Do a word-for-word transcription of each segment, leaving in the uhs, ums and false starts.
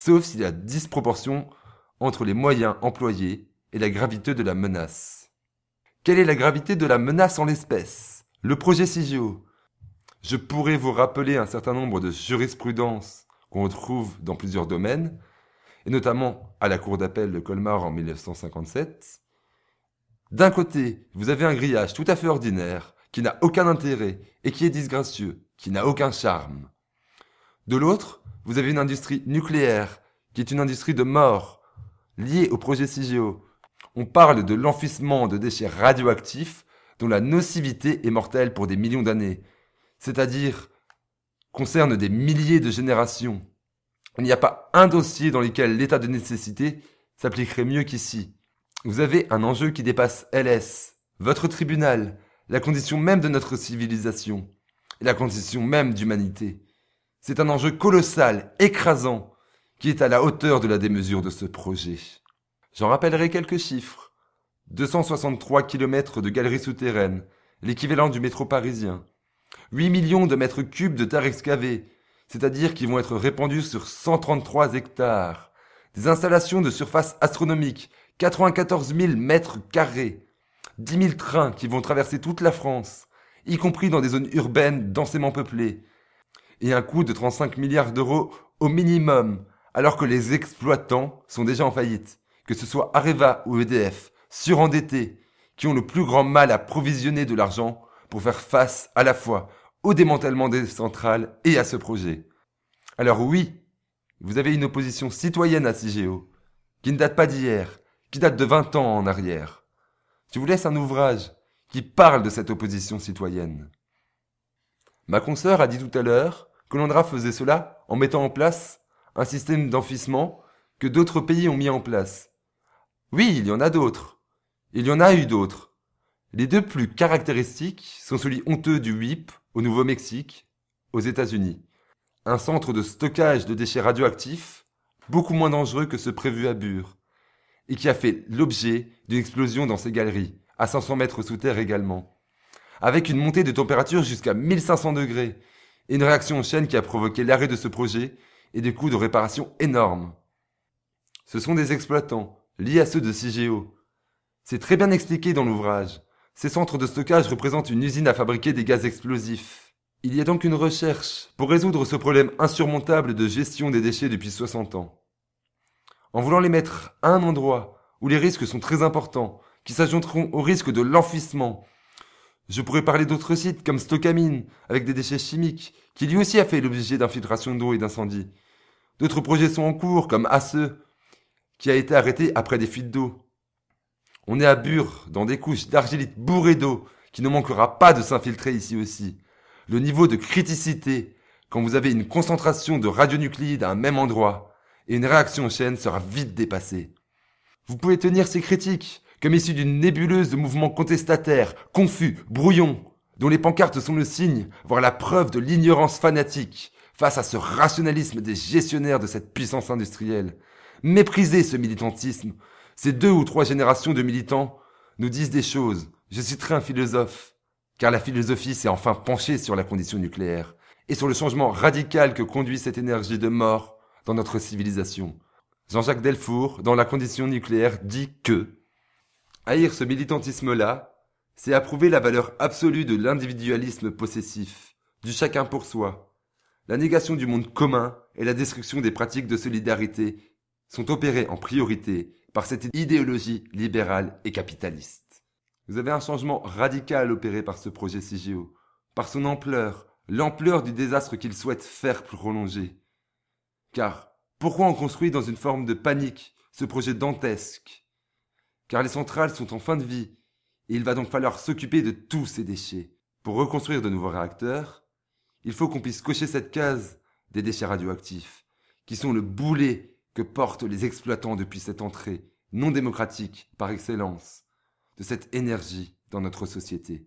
sauf s'il y a disproportion entre les moyens employés et la gravité de la menace. Quelle est la gravité de la menace en l'espèce? Le projet Cigéo. Je pourrais vous rappeler un certain nombre de jurisprudences qu'on retrouve dans plusieurs domaines, et notamment à la Cour d'appel de Colmar en mille neuf cent cinquante-sept. D'un côté, vous avez un grillage tout à fait ordinaire, qui n'a aucun intérêt et qui est disgracieux, qui n'a aucun charme. De l'autre, vous avez une industrie nucléaire, qui est une industrie de mort, liée au projet Cigéo. On parle de l'enfouissement de déchets radioactifs dont la nocivité est mortelle pour des millions d'années, c'est-à-dire concerne des milliers de générations. Il n'y a pas un dossier dans lequel l'état de nécessité s'appliquerait mieux qu'ici. Vous avez un enjeu qui dépasse L S, votre tribunal, la condition même de notre civilisation, et la condition même d'humanité. C'est un enjeu colossal, écrasant, qui est à la hauteur de la démesure de ce projet. J'en rappellerai quelques chiffres. deux cent soixante-trois kilomètres de galeries souterraines, l'équivalent du métro parisien. huit millions de mètres cubes de terre excavée, c'est-à-dire qui vont être répandus sur cent trente-trois hectares. Des installations de surface astronomique, quatre-vingt-quatorze mille mètres carrés. dix mille trains qui vont traverser toute la France, y compris dans des zones urbaines densément peuplées. Et un coût de trente-cinq milliards d'euros au minimum, alors que les exploitants sont déjà en faillite, que ce soit Areva ou E D F, surendettés, qui ont le plus grand mal à provisionner de l'argent pour faire face à la fois au démantèlement des centrales et à ce projet. Alors oui, vous avez une opposition citoyenne à Cigéo, qui ne date pas d'hier, qui date de vingt ans en arrière. Je vous laisse un ouvrage qui parle de cette opposition citoyenne. Ma consoeur a dit tout à l'heure que l'Andra faisait cela en mettant en place un système d'enfouissement que d'autres pays ont mis en place. Oui, il y en a d'autres. Il y en a eu d'autres. Les deux plus caractéristiques sont celui honteux du W I P au Nouveau-Mexique, aux États-Unis. Un centre de stockage de déchets radioactifs, beaucoup moins dangereux que ceux prévus à Bure, et qui a fait l'objet d'une explosion dans ses galeries, à cinq cents mètres sous terre également, avec une montée de température jusqu'à mille cinq cents degrés, et une réaction en chaîne qui a provoqué l'arrêt de ce projet et des coûts de réparation énormes. Ce sont des exploitants, liés à ceux de Cigéo. C'est très bien expliqué dans l'ouvrage. Ces centres de stockage représentent une usine à fabriquer des gaz explosifs. Il y a donc une recherche pour résoudre ce problème insurmontable de gestion des déchets depuis soixante ans. En voulant les mettre à un endroit où les risques sont très importants, qui s'ajouteront au risque de l'enfouissement. Je pourrais parler d'autres sites comme Stocamine, avec des déchets chimiques, qui lui aussi a fait l'objet d'infiltration d'eau et d'incendie. D'autres projets sont en cours, comme A C E, qui a été arrêté après des fuites d'eau. On est à Bure, dans des couches d'argilite bourrées d'eau, qui ne manquera pas de s'infiltrer ici aussi. Le niveau de criticité, quand vous avez une concentration de radionucléides à un même endroit, et une réaction en chaîne sera vite dépassée. Vous pouvez tenir ces critiques comme issues d'une nébuleuse de mouvements contestataires, confus, brouillons, dont les pancartes sont le signe, voire la preuve de l'ignorance fanatique, face à ce rationalisme des gestionnaires de cette puissance industrielle. Méprisez ce militantisme. Ces deux ou trois générations de militants nous disent des choses. Je citerai un philosophe, car la philosophie s'est enfin penchée sur la condition nucléaire et sur le changement radical que conduit cette énergie de mort dans notre civilisation. Jean-Jacques Delfour, dans La condition nucléaire, dit que haïr ce militantisme-là, c'est approuver la valeur absolue de l'individualisme possessif, du chacun pour soi. La négation du monde commun et la destruction des pratiques de solidarité sont opérées en priorité par cette idéologie libérale et capitaliste. Vous avez un changement radical opéré par ce projet Cigéo, par son ampleur, l'ampleur du désastre qu'il souhaite faire prolonger. Car pourquoi on construit dans une forme de panique ce projet dantesque? Car les centrales sont en fin de vie, et il va donc falloir s'occuper de tous ces déchets. Pour reconstruire de nouveaux réacteurs, il faut qu'on puisse cocher cette case des déchets radioactifs, qui sont le boulet que portent les exploitants depuis cette entrée non démocratique par excellence de cette énergie dans notre société.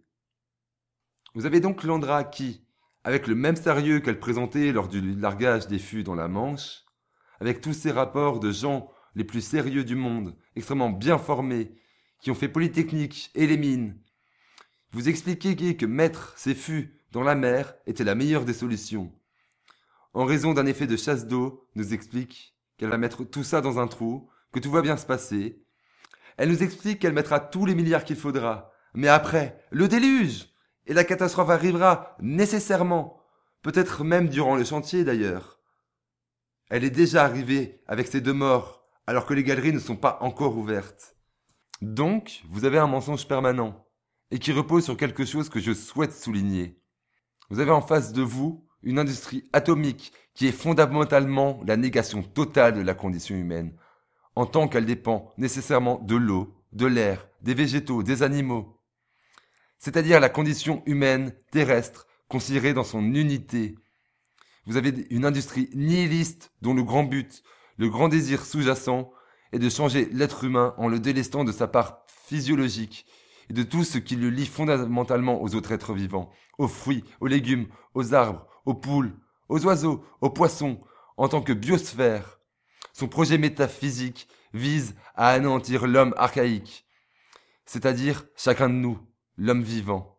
Vous avez donc l'Andra qui, avec le même sérieux qu'elle présentait lors du largage des fûts dans la Manche, avec tous ces rapports de gens les plus sérieux du monde, extrêmement bien formés, qui ont fait Polytechnique et les mines, vous expliquez que mettre ces fûts dans la mer était la meilleure des solutions. En raison d'un effet de chasse d'eau, nous explique qu'elle va mettre tout ça dans un trou, que tout va bien se passer. Elle nous explique qu'elle mettra tous les milliards qu'il faudra. Mais après, le déluge! Et la catastrophe arrivera, nécessairement. Peut-être même durant le chantier, d'ailleurs. Elle est déjà arrivée avec ses deux morts, alors que les galeries ne sont pas encore ouvertes. Donc, vous avez un mensonge permanent, et qui repose sur quelque chose que je souhaite souligner. Vous avez en face de vous une industrie atomique qui est fondamentalement la négation totale de la condition humaine, en tant qu'elle dépend nécessairement de l'eau, de l'air, des végétaux, des animaux. C'est-à-dire la condition humaine, terrestre, considérée dans son unité. Vous avez une industrie nihiliste dont le grand but, le grand désir sous-jacent, est de changer l'être humain en le délestant de sa part physiologique et de tout ce qui le lie fondamentalement aux autres êtres vivants, aux fruits, aux légumes, aux arbres, aux poules, aux oiseaux, aux poissons, en tant que biosphère. Son projet métaphysique vise à anéantir l'homme archaïque, c'est-à-dire chacun de nous, l'homme vivant.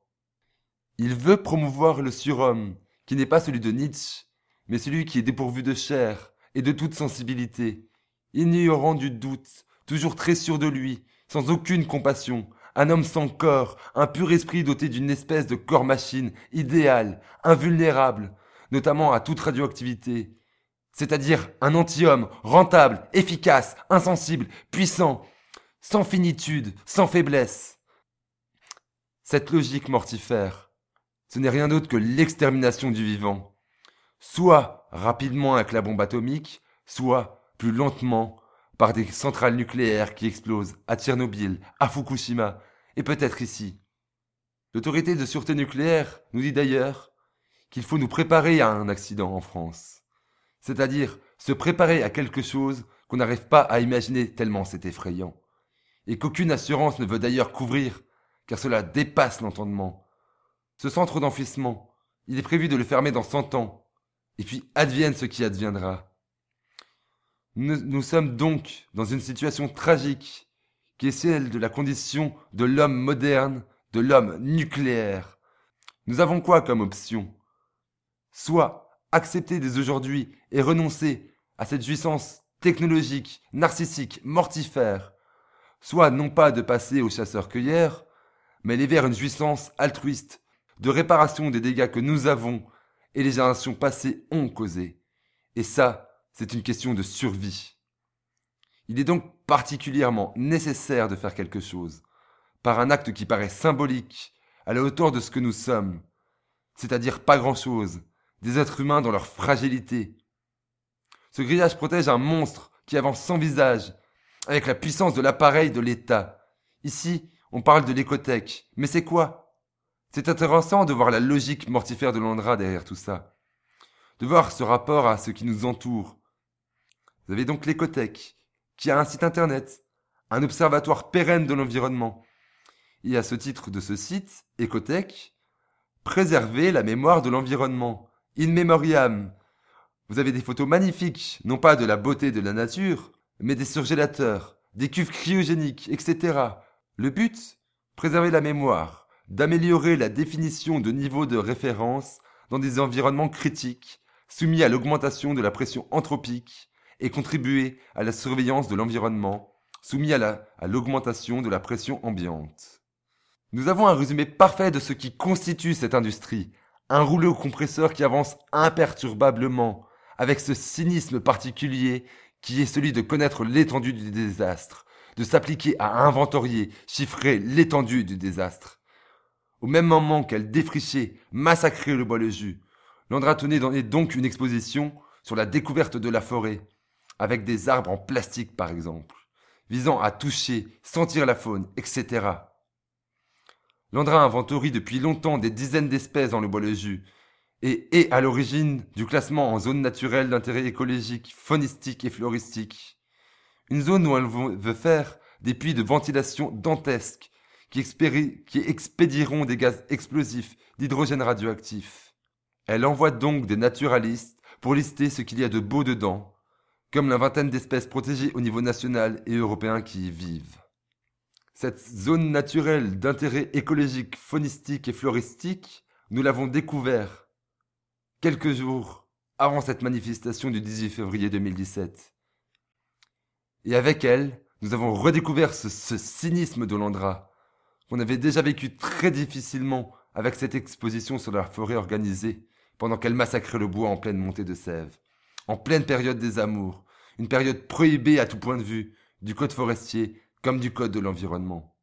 Il veut promouvoir le surhomme, qui n'est pas celui de Nietzsche, mais celui qui est dépourvu de chair et de toute sensibilité, ignorant du doute, toujours très sûr de lui, sans aucune compassion, un homme sans corps, un pur esprit doté d'une espèce de corps-machine idéal, invulnérable, notamment à toute radioactivité, c'est-à-dire un anti-homme, rentable, efficace, insensible, puissant, sans finitude, sans faiblesse. Cette logique mortifère, ce n'est rien d'autre que l'extermination du vivant, soit rapidement avec la bombe atomique, soit plus lentement par des centrales nucléaires qui explosent à Tchernobyl, à Fukushima et peut-être ici. L'autorité de sûreté nucléaire nous dit d'ailleurs qu'il faut nous préparer à un accident en France, c'est-à-dire se préparer à quelque chose qu'on n'arrive pas à imaginer tellement c'est effrayant, et qu'aucune assurance ne veut d'ailleurs couvrir, car cela dépasse l'entendement. Ce centre d'enfouissement, il est prévu de le fermer dans cent ans, et puis advienne ce qui adviendra. Nous, nous sommes donc dans une situation tragique, qui est celle de la condition de l'homme moderne, de l'homme nucléaire. Nous avons quoi comme option? Soit accepter dès aujourd'hui et renoncer à cette jouissance technologique, narcissique, mortifère, soit non pas de passer au chasseur-cueilleur, mais aller vers une jouissance altruiste, de réparation des dégâts que nous avons et les générations passées ont causés. Et ça, c'est une question de survie. Il est donc particulièrement nécessaire de faire quelque chose, par un acte qui paraît symbolique, à la hauteur de ce que nous sommes, c'est-à-dire pas grand-chose, des êtres humains dans leur fragilité. Ce grillage protège un monstre qui avance sans visage, avec la puissance de l'appareil de l'État. Ici, on parle de l'écothèque, mais c'est quoi? C'est intéressant de voir la logique mortifère de Landra derrière tout ça, de voir ce rapport à ce qui nous entoure. Vous avez donc l'écothèque, qui a un site internet, un observatoire pérenne de l'environnement. Et à ce titre de ce site, Écothèque, préserver la mémoire de l'environnement, in memoriam. Vous avez des photos magnifiques, non pas de la beauté de la nature, mais des surgélateurs, des cuves cryogéniques, et cetera. Le but? Préserver la mémoire, d'améliorer la définition de niveaux de référence dans des environnements critiques, soumis à l'augmentation de la pression anthropique, et contribuer à la surveillance de l'environnement, soumis à, la, à l'augmentation de la pression ambiante. Nous avons un résumé parfait de ce qui constitue cette industrie, un rouleau compresseur qui avance imperturbablement, avec ce cynisme particulier qui est celui de connaître l'étendue du désastre, de s'appliquer à inventorier, chiffrer l'étendue du désastre. Au même moment qu'elle défrichait, massacrait le bois-le-jus, Landra tenait donc une exposition sur la découverte de la forêt, avec des arbres en plastique par exemple, visant à toucher, sentir la faune, et cetera. Landra inventorie depuis longtemps des dizaines d'espèces dans le bois-le-jus, et est à l'origine du classement en zone naturelle d'intérêt écologique, faunistique et floristique. Une zone où elle veut faire des puits de ventilation dantesques qui, expéri- qui expédieront des gaz explosifs d'hydrogène radioactif. Elle envoie donc des naturalistes pour lister ce qu'il y a de beau dedans, comme la vingtaine d'espèces protégées au niveau national et européen qui y vivent. Cette zone naturelle d'intérêt écologique, faunistique et floristique, nous l'avons découvert quelques jours avant cette manifestation du dix-huit février deux mille dix-sept. Et avec elle, nous avons redécouvert ce, ce cynisme de Landra, qu'on avait déjà vécu très difficilement avec cette exposition sur la forêt organisée, pendant qu'elle massacrait le bois en pleine montée de sève, en pleine période des amours, une période prohibée à tout point de vue, du code forestier comme du code de l'environnement.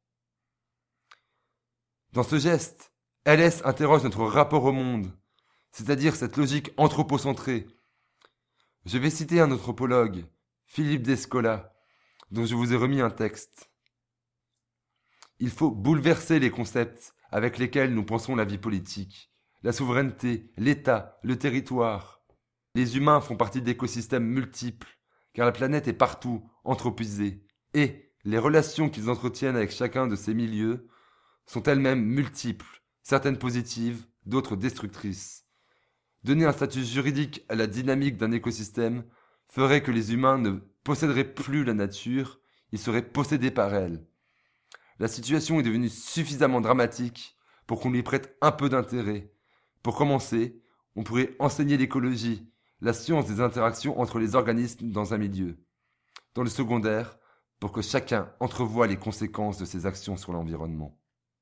Dans ce geste, L S interroge notre rapport au monde, c'est-à-dire cette logique anthropocentrée. Je vais citer un anthropologue, Philippe Descola, dont je vous ai remis un texte. Il faut bouleverser les concepts avec lesquels nous pensons la vie politique, la souveraineté, l'État, le territoire. Les humains font partie d'écosystèmes multiples, car la planète est partout anthropisée, et les relations qu'ils entretiennent avec chacun de ces milieux sont elles-mêmes multiples, certaines positives, d'autres destructrices. Donner un statut juridique à la dynamique d'un écosystème ferait que les humains ne posséderaient plus la nature, ils seraient possédés par elle. La situation est devenue suffisamment dramatique pour qu'on lui prête un peu d'intérêt. Pour commencer, on pourrait enseigner l'écologie, la science des interactions entre les organismes dans un milieu. Dans le secondaire, pour que chacun entrevoie les conséquences de ses actions sur l'environnement.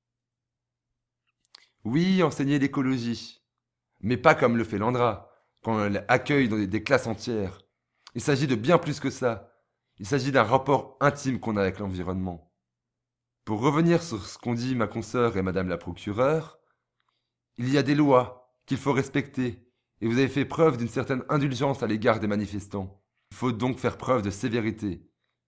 Oui, enseigner l'écologie, mais pas comme le fait Landra, quand elle accueille dans des, des classes entières. Il s'agit de bien plus que ça. Il s'agit d'un rapport intime qu'on a avec l'environnement. Pour revenir sur ce qu'ont dit ma consoeur et madame la procureure, il y a des lois qu'il faut respecter, et vous avez fait preuve d'une certaine indulgence à l'égard des manifestants. Il faut donc faire preuve de sévérité.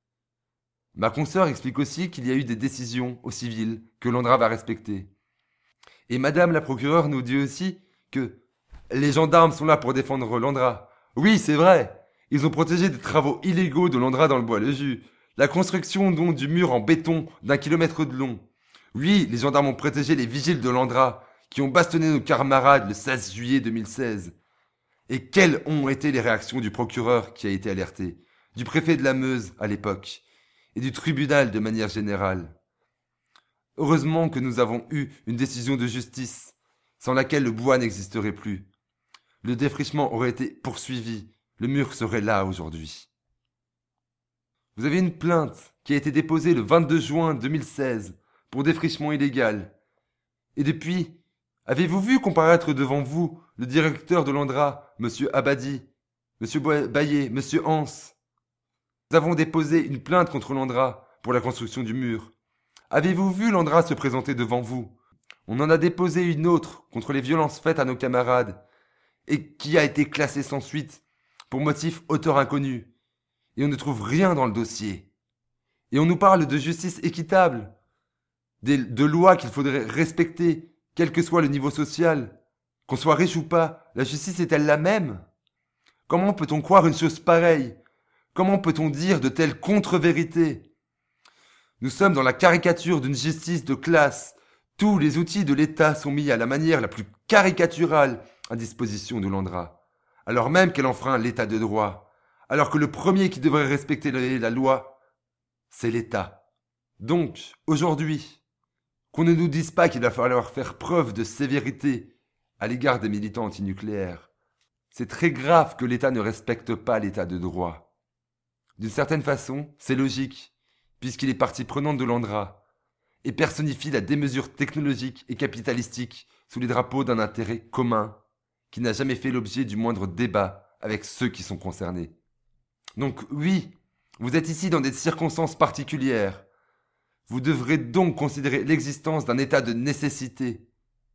Ma consoeur explique aussi qu'il y a eu des décisions au civil que Landra va respecter. Et madame la procureure nous dit aussi que les gendarmes sont là pour défendre Landra. Oui, c'est vrai. Ils ont protégé des travaux illégaux de Landra dans le Bois-le-Jus. La construction donc du mur en béton d'un kilomètre de long. Oui, les gendarmes ont protégé les vigiles de Landra qui ont bastonné nos camarades le seize juillet deux mille seize. Et quelles ont été les réactions du procureur qui a été alerté, du préfet de la Meuse à l'époque, et du tribunal de manière générale. Heureusement que nous avons eu une décision de justice, sans laquelle le bois n'existerait plus. Le défrichement aurait été poursuivi, le mur serait là aujourd'hui. Vous avez une plainte qui a été déposée le vingt-deux juin deux mille seize pour défrichement illégal. Et depuis, avez-vous vu comparaître devant vous le directeur de Landra, monsieur Abadi, monsieur Baillet, monsieur Hans? Nous avons déposé une plainte contre Landra pour la construction du mur. Avez-vous vu Landra se présenter devant vous? On en a déposé une autre contre les violences faites à nos camarades et qui a été classée sans suite pour motif auteur inconnu. Et on ne trouve rien dans le dossier. Et on nous parle de justice équitable, des, de lois qu'il faudrait respecter, quel que soit le niveau social. Qu'on soit riche ou pas, la justice est-elle la même? Comment peut-on croire une chose pareille? Comment peut-on dire de telles contre-vérités? Nous sommes dans la caricature d'une justice de classe. Tous les outils de l'État sont mis à la manière la plus caricaturale à disposition de Landra, alors même qu'elle enfreint l'État de droit, alors que le premier qui devrait respecter la loi, c'est l'État. Donc, aujourd'hui, qu'on ne nous dise pas qu'il va falloir faire preuve de sévérité à l'égard des militants antinucléaires. C'est très grave que l'État ne respecte pas l'État de droit. D'une certaine façon, c'est logique, puisqu'il est partie prenante de Landra, et personnifie la démesure technologique et capitalistique sous les drapeaux d'un intérêt commun, qui n'a jamais fait l'objet du moindre débat avec ceux qui sont concernés. Donc oui, vous êtes ici dans des circonstances particulières. Vous devrez donc considérer l'existence d'un état de nécessité.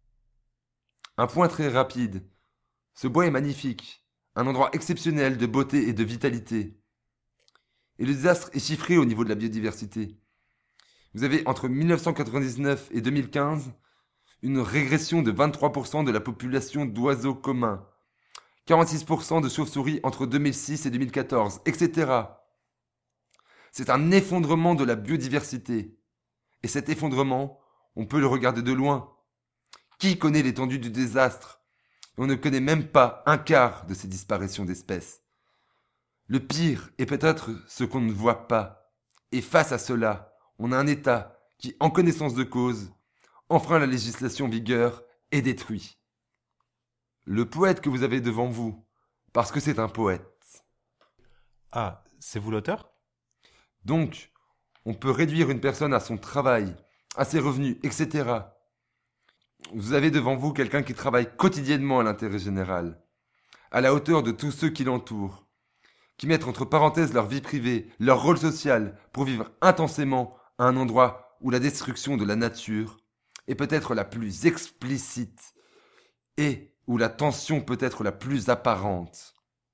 Un point très rapide. Ce bois est magnifique, un endroit exceptionnel de beauté et de vitalité. Et le désastre est chiffré au niveau de la biodiversité. Vous avez entre mille neuf cent quatre-vingt-dix-neuf et deux mille quinze une régression de vingt-trois pour cent de la population d'oiseaux communs, quarante-six pour cent de chauves-souris entre deux mille six et deux mille quatorze, et cetera. C'est un effondrement de la biodiversité. Et cet effondrement, on peut le regarder de loin. Qui connaît l'étendue du désastre? On ne connaît même pas un quart de ces disparitions d'espèces. Le pire est peut-être ce qu'on ne voit pas. Et face à cela, on a un État qui, en connaissance de cause, enfreint la législation en vigueur et détruit. Le poète que vous avez devant vous, parce que c'est un poète. Ah, c'est vous l'auteur? Donc, on peut réduire une personne à son travail, à ses revenus, et cetera. Vous avez devant vous quelqu'un qui travaille quotidiennement à l'intérêt général, à la hauteur de tous ceux qui l'entourent, qui mettent entre parenthèses leur vie privée, leur rôle social, pour vivre intensément à un endroit où la destruction de la nature est peut-être la plus explicite et où la tension peut être la plus apparente.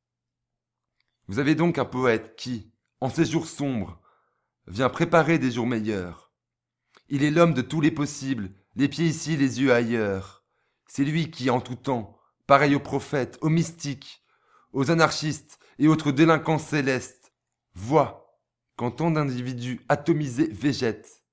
Vous avez donc un poète qui, en ces jours sombres, vient préparer des jours meilleurs. Il est l'homme de tous les possibles, les pieds ici, les yeux ailleurs. C'est lui qui, en tout temps, pareil aux prophètes, aux mystiques, aux anarchistes et autres délinquants célestes, voit, quand tant d'individus atomisés végètent,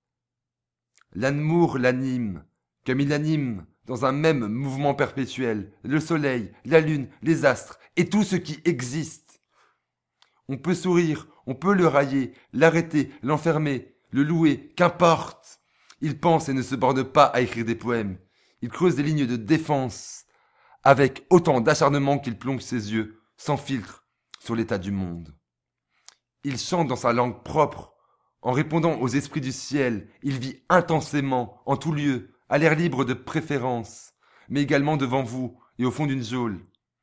l'amour l'anime, comme il anime dans un même mouvement perpétuel, le soleil, la lune, les astres et tout ce qui existe. On peut sourire, on peut le railler, l'arrêter, l'enfermer, le louer, qu'importe. Il pense et ne se borne pas à écrire des poèmes. Il creuse des lignes de défense, avec autant d'acharnement qu'il plonge ses yeux, sans filtre, sur l'état du monde. Il chante dans sa langue propre, en répondant aux esprits du ciel. Il vit intensément, en tout lieu, à l'air libre de préférence, mais également devant vous et au fond d'une geôle.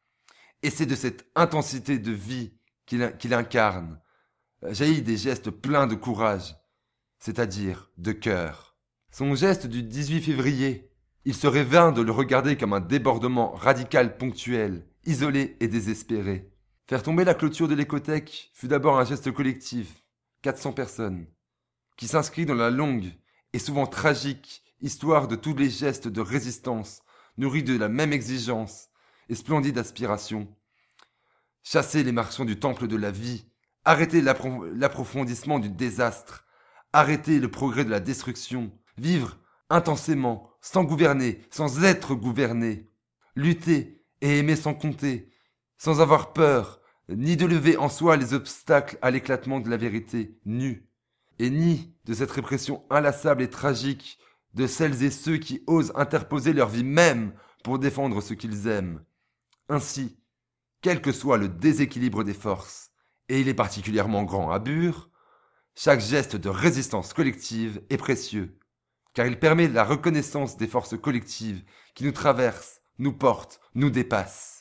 Et c'est de cette intensité de vie qu'il, qu'il incarne, jaillit des gestes pleins de courage, c'est-à-dire de cœur. Son geste du dix-huit février, il serait vain de le regarder comme un débordement radical ponctuel, isolé et désespéré. Faire tomber la clôture de l'écothèque fut d'abord un geste collectif, quatre cents personnes, qui s'inscrit dans la longue et souvent tragique histoire de tous les gestes de résistance, nourris de la même exigence et splendide aspiration. Chasser les marchands du temple de la vie, arrêter l'appro- l'approfondissement du désastre, arrêter le progrès de la destruction, vivre intensément, sans gouverner, sans être gouverné, lutter et aimer sans compter, sans avoir peur, ni de lever en soi les obstacles à l'éclatement de la vérité nue, et ni de cette répression inlassable et tragique de celles et ceux qui osent interposer leur vie même pour défendre ce qu'ils aiment. Ainsi, quel que soit le déséquilibre des forces, et il est particulièrement grand à Bure, chaque geste de résistance collective est précieux, car il permet la reconnaissance des forces collectives qui nous traversent, nous portent, nous dépassent.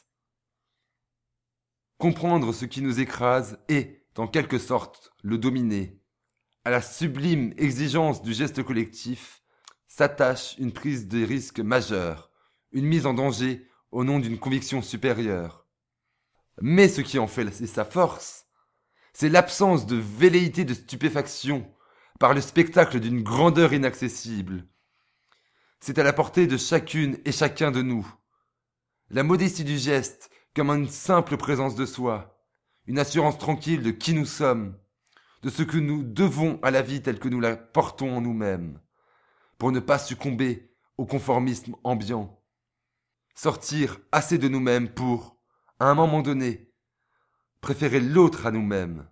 Comprendre ce qui nous écrase et, en quelque sorte, le dominer, à la sublime exigence du geste collectif, s'attache une prise de risque majeure, une mise en danger au nom d'une conviction supérieure. Mais ce qui en fait sa force, c'est l'absence de velléité de stupéfaction par le spectacle d'une grandeur inaccessible. C'est à la portée de chacune et chacun de nous. La modestie du geste comme une simple présence de soi, une assurance tranquille de qui nous sommes, de ce que nous devons à la vie telle que nous la portons en nous-mêmes, pour ne pas succomber au conformisme ambiant. Sortir assez de nous-mêmes pour, à un moment donné, préférer l'autre à nous-mêmes.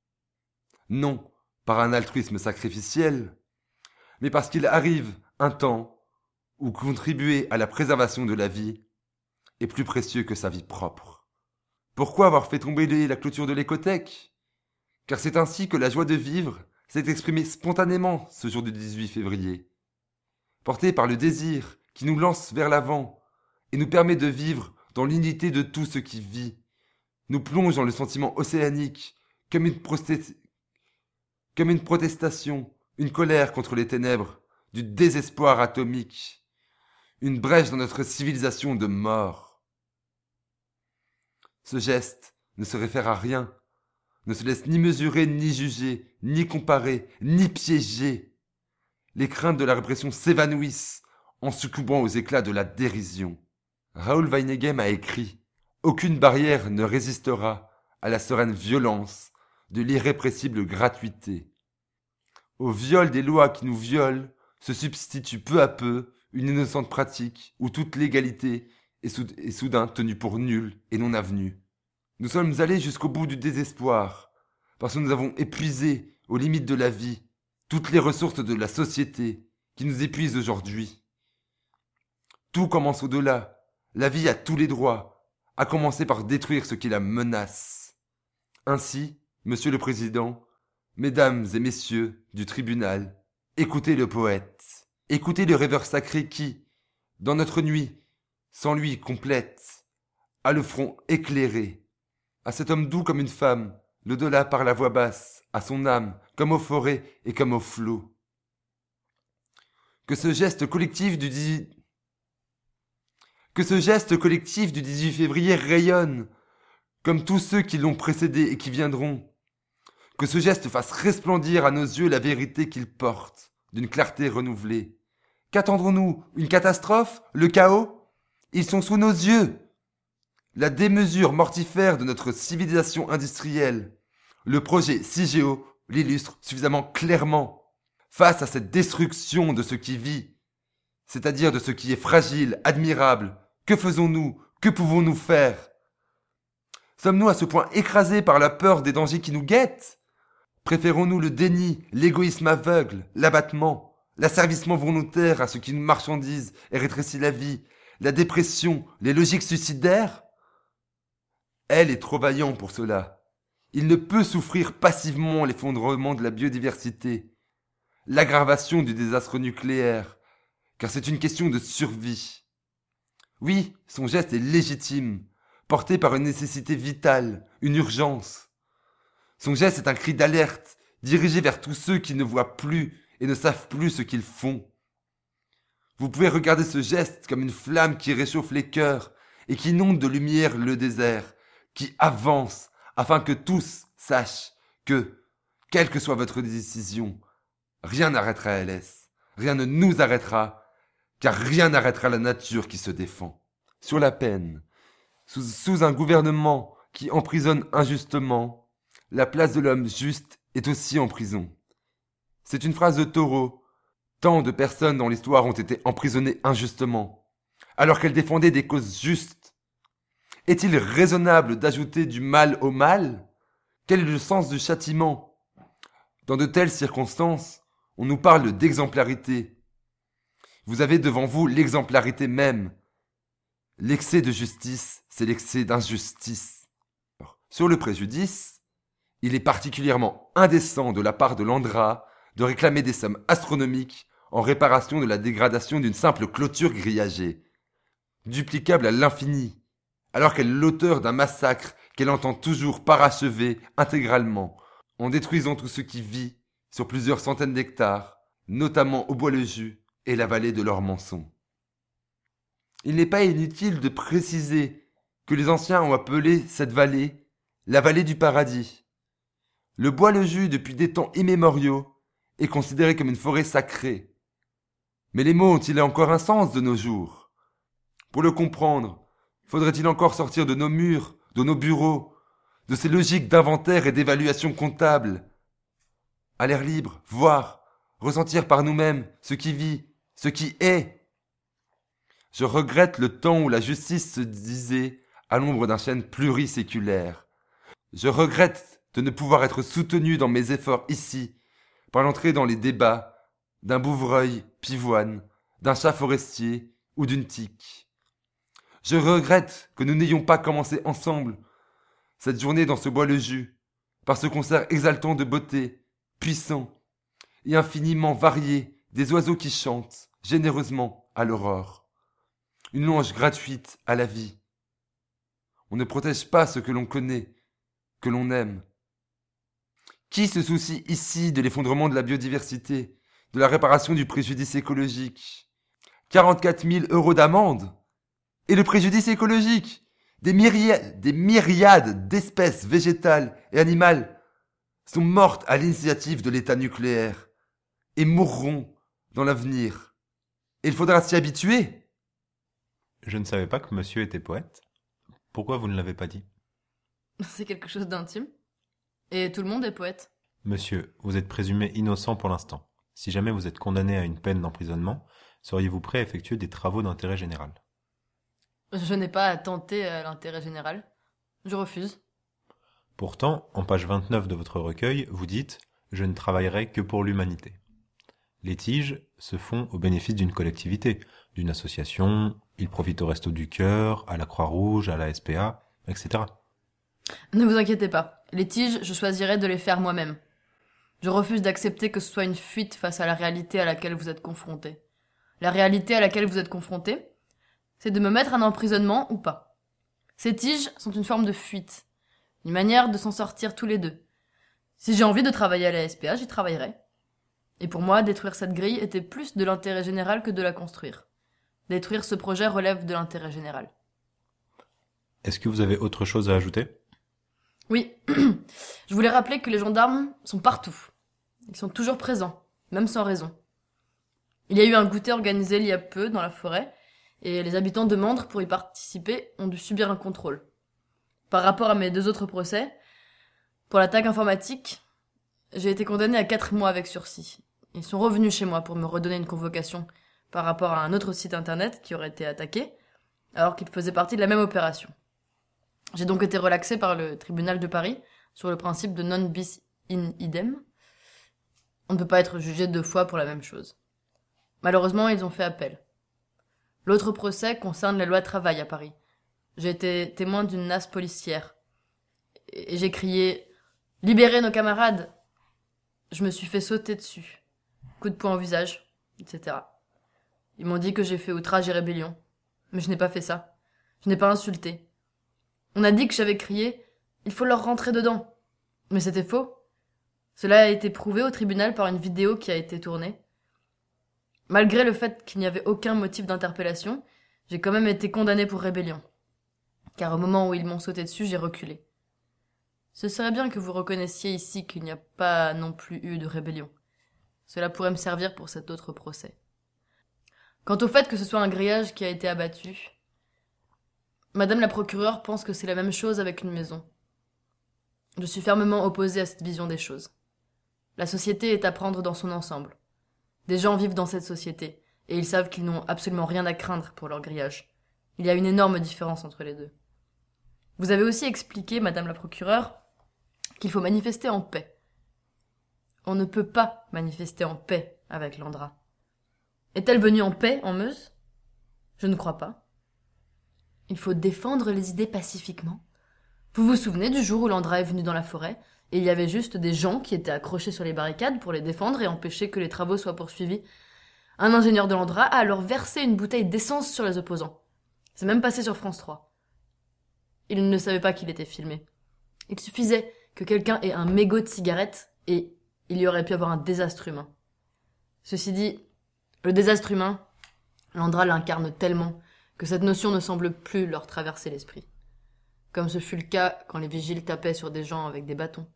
Non par un altruisme sacrificiel, mais parce qu'il arrive un temps où contribuer à la préservation de la vie est plus précieux que sa vie propre. Pourquoi avoir fait tomber la clôture de l'écothèque ? Car c'est ainsi que la joie de vivre s'est exprimée spontanément ce jour du dix-huit février. Portée par le désir qui nous lance vers l'avant et nous permet de vivre dans l'unité de tout ce qui vit, nous plonge dans le sentiment océanique comme une, prosté- comme une protestation, une colère contre les ténèbres, du désespoir atomique, une brèche dans notre civilisation de mort. Ce geste ne se réfère à rien, ne se laisse ni mesurer, ni juger, ni comparer, ni piéger. Les craintes de la répression s'évanouissent en succombant aux éclats de la dérision. Raoul Vaneigem a écrit « Aucune barrière ne résistera à la sereine violence de l'irrépressible gratuité. Au viol des lois qui nous violent se substitue peu à peu une innocente pratique où toute légalité est, sou- est soudain tenue pour nulle et non avenue. Nous sommes allés jusqu'au bout du désespoir, parce que nous avons épuisé, aux limites de la vie, toutes les ressources de la société qui nous épuisent aujourd'hui. Tout commence au-delà. La vie a tous les droits, à commencer par détruire ce qui la menace. Ainsi, Monsieur le Président, Mesdames et messieurs du tribunal, écoutez le poète, écoutez le rêveur sacré qui, dans notre nuit, sans lui complète, a le front éclairé, à cet homme doux comme une femme, l'au-delà par la voix basse, à son âme, comme aux forêts et comme aux flots. Que ce geste collectif du dix-huit... Que ce geste collectif du dix-huit février rayonne, comme tous ceux qui l'ont précédé et qui viendront. Que ce geste fasse resplendir à nos yeux la vérité qu'il porte, d'une clarté renouvelée. Qu'attendrons-nous? Une catastrophe? Le chaos? Ils sont sous nos yeux. La démesure mortifère de notre civilisation industrielle. Le projet CIGEO l'illustre suffisamment clairement. Face à cette destruction de ce qui vit, c'est-à-dire de ce qui est fragile, admirable, que faisons-nous? Que pouvons-nous faire? Sommes-nous à ce point écrasés par la peur des dangers qui nous guettent? Préférons-nous le déni, l'égoïsme aveugle, l'abattement, l'asservissement volontaire à ce qui nous marchandise et rétrécit la vie, la dépression, les logiques suicidaires? Elle est trop vaillant pour cela. Il ne peut souffrir passivement l'effondrement de la biodiversité, l'aggravation du désastre nucléaire, car c'est une question de survie. Oui, son geste est légitime, porté par une nécessité vitale, une urgence. Son geste est un cri d'alerte, dirigé vers tous ceux qui ne voient plus et ne savent plus ce qu'ils font. Vous pouvez regarder ce geste comme une flamme qui réchauffe les cœurs et qui inonde de lumière le désert, qui avance afin que tous sachent que, quelle que soit votre décision, rien n'arrêtera L S, rien ne nous arrêtera, car rien n'arrêtera la nature qui se défend. Sur la peine, sous, sous un gouvernement qui emprisonne injustement, la place de l'homme juste est aussi en prison. C'est une phrase de Thoreau. Tant de personnes dans l'histoire ont été emprisonnées injustement, alors qu'elles défendaient des causes justes. Est-il raisonnable d'ajouter du mal au mal? Quel est le sens du châtiment? Dans de telles circonstances, on nous parle d'exemplarité. Vous avez devant vous l'exemplarité même. L'excès de justice, c'est l'excès d'injustice. Sur le préjudice, il est particulièrement indécent de la part de l'Andra de réclamer des sommes astronomiques en réparation de la dégradation d'une simple clôture grillagée, duplicable à l'infini, alors qu'elle est l'auteur d'un massacre qu'elle entend toujours parachever intégralement, en détruisant tout ce qui vit sur plusieurs centaines d'hectares, notamment au Bois-le-Jus et la vallée de l'Ormançon. Il n'est pas inutile de préciser que les anciens ont appelé cette vallée la vallée du paradis. Le Bois-le-Jus, depuis des temps immémoriaux, est considéré comme une forêt sacrée. Mais les mots ont-ils encore un sens de nos jours? Pour le comprendre, faudrait-il encore sortir de nos murs, de nos bureaux, de ces logiques d'inventaire et d'évaluation comptable? À l'air libre, voir, ressentir par nous-mêmes ce qui vit, ce qui est. Je regrette le temps où la justice se disait à l'ombre d'un chêne pluriséculaire. Je regrette de ne pouvoir être soutenu dans mes efforts ici, par l'entrée dans les débats d'un bouvreuil pivoine, d'un chat forestier ou d'une tique. Je regrette que nous n'ayons pas commencé ensemble cette journée dans ce Bois-le-Jus, par ce concert exaltant de beauté, puissant et infiniment varié des oiseaux qui chantent généreusement à l'aurore. Une louange gratuite à la vie. On ne protège pas ce que l'on connaît, que l'on aime. Qui se soucie ici de l'effondrement de la biodiversité, de la réparation du préjudice écologique? quarante-quatre mille euros d'amende? Et le préjudice écologique? Des myriades, des myriades d'espèces végétales et animales sont mortes à l'initiative de l'État nucléaire et mourront dans l'avenir. Et il faudra s'y habituer. Je ne savais pas que monsieur était poète. Pourquoi vous ne l'avez pas dit? C'est quelque chose d'intime. Et tout le monde est poète. Monsieur, vous êtes présumé innocent pour l'instant. Si jamais vous êtes condamné à une peine d'emprisonnement, seriez-vous prêt à effectuer des travaux d'intérêt général? Je n'ai pas à tenter à l'intérêt général. Je refuse. Pourtant, en page vingt-neuf de votre recueil, vous dites « Je ne travaillerai que pour l'humanité ». Les tiges se font au bénéfice d'une collectivité, d'une association, ils profitent au Resto du Cœur, à la Croix-Rouge, à la S P A, et cetera. Ne vous inquiétez pas. Les tiges, je choisirai de les faire moi-même. Je refuse d'accepter que ce soit une fuite face à la réalité à laquelle vous êtes confrontés. La réalité à laquelle vous êtes confrontés, c'est de me mettre un emprisonnement ou pas. Ces tiges sont une forme de fuite, une manière de s'en sortir tous les deux. Si j'ai envie de travailler à la S P A, j'y travaillerai. Et pour moi, détruire cette grille était plus de l'intérêt général que de la construire. Détruire ce projet relève de l'intérêt général. Est-ce que vous avez autre chose à ajouter ? Oui, je voulais rappeler que les gendarmes sont partout. Ils sont toujours présents, même sans raison. Il y a eu un goûter organisé il y a peu dans la forêt, et les habitants de Mandres, pour y participer, ont dû subir un contrôle. Par rapport à mes deux autres procès, pour l'attaque informatique, j'ai été condamné à quatre mois avec sursis. Ils sont revenus chez moi pour me redonner une convocation par rapport à un autre site internet qui aurait été attaqué, alors qu'il faisait partie de la même opération. J'ai donc été relaxé par le tribunal de Paris sur le principe de non bis in idem. On ne peut pas être jugé deux fois pour la même chose. Malheureusement, ils ont fait appel. L'autre procès concerne la loi travail à Paris. J'ai été témoin d'une nasse policière. Et j'ai crié « Libérez nos camarades !» Je me suis fait sauter dessus. Coup de poing au visage, et cetera. Ils m'ont dit que j'ai fait outrage et rébellion. Mais je n'ai pas fait ça. Je n'ai pas insulté. On a dit que j'avais crié « Il faut leur rentrer dedans !» Mais c'était faux. Cela a été prouvé au tribunal par une vidéo qui a été tournée. Malgré le fait qu'il n'y avait aucun motif d'interpellation, j'ai quand même été condamné pour rébellion. Car au moment où ils m'ont sauté dessus, j'ai reculé. Ce serait bien que vous reconnaissiez ici qu'il n'y a pas non plus eu de rébellion. Cela pourrait me servir pour cet autre procès. Quant au fait que ce soit un grillage qui a été abattu, Madame la procureure pense que c'est la même chose avec une maison. Je suis fermement opposé à cette vision des choses. La société est à prendre dans son ensemble. Des gens vivent dans cette société, et ils savent qu'ils n'ont absolument rien à craindre pour leur grillage. Il y a une énorme différence entre les deux. Vous avez aussi expliqué, Madame la procureure, qu'il faut manifester en paix. On ne peut pas manifester en paix avec Landra. Est-elle venue en paix en Meuse ? Je ne crois pas. Il faut défendre les idées pacifiquement. Vous vous souvenez du jour où Landra est venu dans la forêt, et il y avait juste des gens qui étaient accrochés sur les barricades pour les défendre et empêcher que les travaux soient poursuivis. Un ingénieur de Landra a alors versé une bouteille d'essence sur les opposants. C'est même passé sur France trois. Il ne savait pas qu'il était filmé. Il suffisait que quelqu'un ait un mégot de cigarette et il y aurait pu avoir un désastre humain. Ceci dit, le désastre humain, Landra l'incarne tellement que cette notion ne semble plus leur traverser l'esprit. Comme ce fut le cas quand les vigiles tapaient sur des gens avec des bâtons.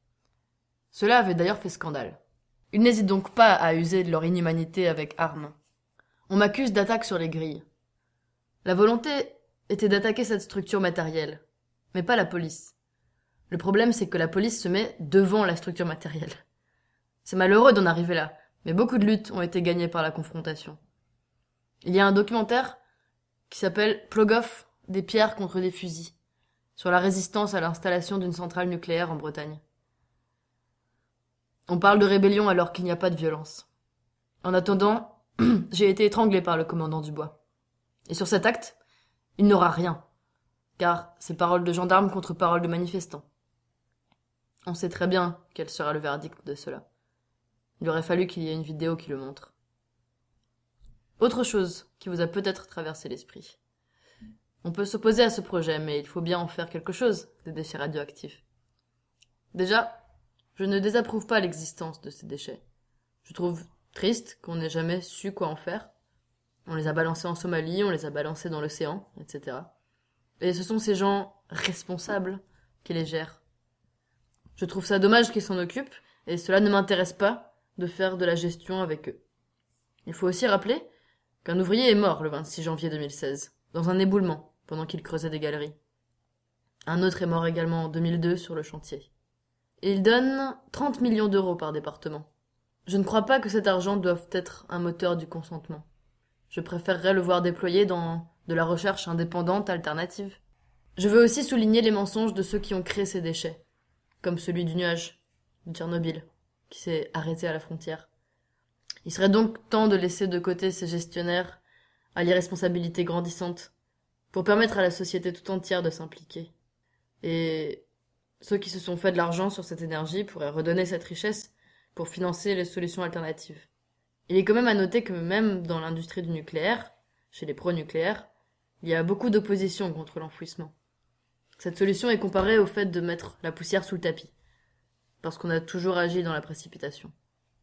Cela avait d'ailleurs fait scandale. Ils n'hésitent donc pas à user de leur inhumanité avec armes. On m'accuse d'attaque sur les grilles. La volonté était d'attaquer cette structure matérielle, mais pas la police. Le problème, c'est que la police se met devant la structure matérielle. C'est malheureux d'en arriver là, mais beaucoup de luttes ont été gagnées par la confrontation. Il y a un documentaire qui s'appelle « Plogoff, des pierres contre des fusils », sur la résistance à l'installation d'une centrale nucléaire en Bretagne. On parle de rébellion alors qu'il n'y a pas de violence. En attendant, j'ai été étranglé par le commandant Dubois. Et sur cet acte, il n'aura rien, car c'est parole de gendarme contre parole de manifestant. On sait très bien quel sera le verdict de cela. Il aurait fallu qu'il y ait une vidéo qui le montre. Autre chose qui vous a peut-être traversé l'esprit. On peut s'opposer à ce projet, mais il faut bien en faire quelque chose, des déchets radioactifs. Déjà, je ne désapprouve pas l'existence de ces déchets. Je trouve triste qu'on n'ait jamais su quoi en faire. On les a balancés en Somalie, on les a balancés dans l'océan, et cetera. Et ce sont ces gens responsables qui les gèrent. Je trouve ça dommage qu'ils s'en occupent, et cela ne m'intéresse pas de faire de la gestion avec eux. Il faut aussi rappeler qu'un ouvrier est mort le vingt-six janvier deux mille seize, dans un éboulement, pendant qu'il creusait des galeries. Un autre est mort également en deux mille deux sur le chantier. Et il donne trente millions d'euros par département. Je ne crois pas que cet argent doive être un moteur du consentement. Je préférerais le voir déployé dans de la recherche indépendante alternative. Je veux aussi souligner les mensonges de ceux qui ont créé ces déchets, comme celui du nuage, de Tchernobyl, qui s'est arrêté à la frontière. Il serait donc temps de laisser de côté ces gestionnaires à l'irresponsabilité grandissante, pour permettre à la société tout entière de s'impliquer. Et ceux qui se sont fait de l'argent sur cette énergie pourraient redonner cette richesse pour financer les solutions alternatives. Il est quand même à noter que même dans l'industrie du nucléaire, chez les pro-nucléaires, il y a beaucoup d'opposition contre l'enfouissement. Cette solution est comparée au fait de mettre la poussière sous le tapis, parce qu'on a toujours agi dans la précipitation.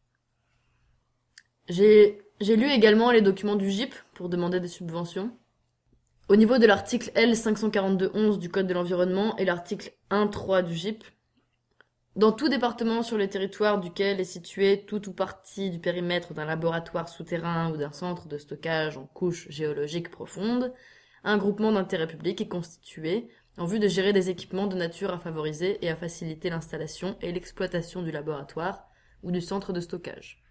J'ai, j'ai lu également les documents du G I P pour demander des subventions. Au niveau de l'article L cinq cent quarante-deux onze du Code de l'environnement et l'article un point trois du G I P, dans tout département sur le territoire duquel est situé tout ou partie du périmètre d'un laboratoire souterrain ou d'un centre de stockage en couche géologique profonde, un groupement d'intérêt public est constitué en vue de gérer des équipements de nature à favoriser et à faciliter l'installation et l'exploitation du laboratoire ou du centre de stockage.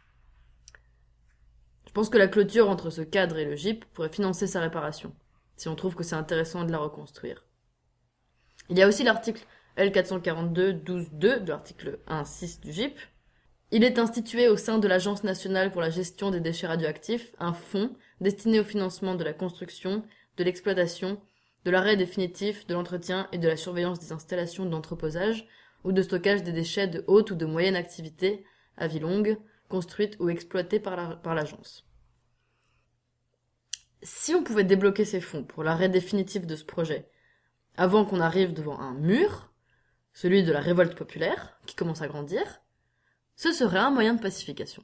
Je pense que la clôture entre ce cadre et le G I P pourrait financer sa réparation, si on trouve que c'est intéressant de la reconstruire. Il y a aussi l'article L quatre cent quarante-deux douze deux de l'article un point six du G I P. Il est institué au sein de l'Agence nationale pour la gestion des déchets radioactifs un fonds destiné au financement de la construction, de l'exploitation, de l'arrêt définitif, de l'entretien et de la surveillance des installations d'entreposage ou de stockage des déchets de haute ou de moyenne activité à vie longue, construites ou exploitées par la, par l'agence. Si on pouvait débloquer ces fonds pour l'arrêt définitif de ce projet, avant qu'on arrive devant un mur, celui de la révolte populaire, qui commence à grandir, ce serait un moyen de pacification.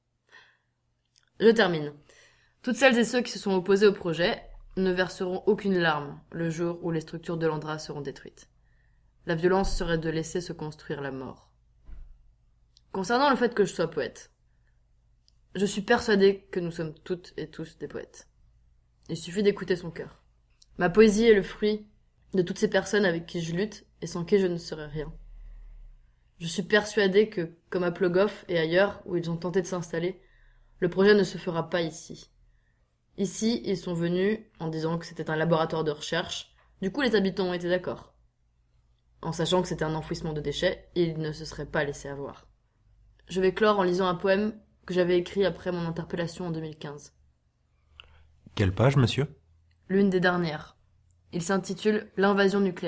Je termine. Toutes celles et ceux qui se sont opposés au projet ne verseront aucune larme le jour où les structures de l'Andra seront détruites. La violence serait de laisser se construire la mort. Concernant le fait que je sois poète, je suis persuadée que nous sommes toutes et tous des poètes. Il suffit d'écouter son cœur. Ma poésie est le fruit de toutes ces personnes avec qui je lutte et sans qui je ne serais rien. Je suis persuadée que, comme à Plogoff et ailleurs où ils ont tenté de s'installer, le projet ne se fera pas ici. Ici, ils sont venus en disant que c'était un laboratoire de recherche, du coup les habitants ont été d'accord. En sachant que c'était un enfouissement de déchets, ils ne se seraient pas laissés avoir. Je vais clore en lisant un poème que j'avais écrit après mon interpellation en deux mille quinze. Quelle page, monsieur ? L'une des dernières. Il s'intitule « L'invasion nucléaire ».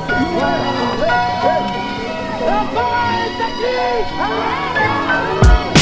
La forêt est acquise!